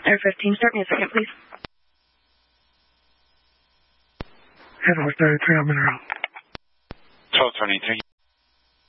Air 15, start me a second, please. Air Force 33, I'm in a row. 1223.